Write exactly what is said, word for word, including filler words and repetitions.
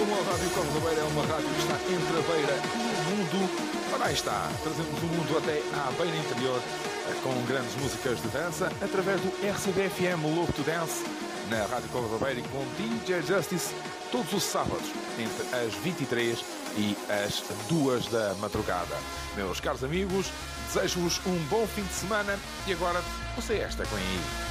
como a Rádio Cova da Beira é uma rádio que está entre a Beira e o mundo, ora aí está, trazemos o mundo até à Beira Interior, com grandes músicas de dança, através do R C B F M Love to Dance, na Rádio Cova da Beira e com D J Justice, todos os sábados, entre as vinte e três e as duas da madrugada. Meus caros amigos, desejo-vos um bom fim de semana e agora, você esta, com aí.